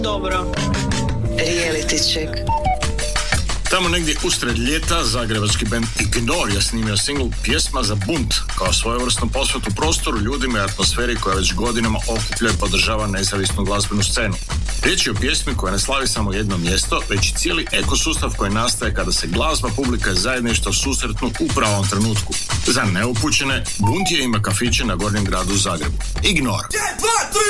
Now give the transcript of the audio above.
Dobro. Reality check. Tamo negdje usred ljeta zagrebački band Ignore je snimio singl Pjesma za bunt kao svojevrsno posvet u prostoru, ljudima i atmosferi koja već godinama okuplja i podržava nezavisnu glazbenu scenu. Riječ je o pjesmi koja ne slavi samo jedno mjesto, već i cijeli ekosustav koji nastaje kada se glazba, publika i zajedništvo susretnu u pravom trenutku. Za neupućene, bunt je ime kafiće na Gornjem gradu u Zagrebu. Ignore.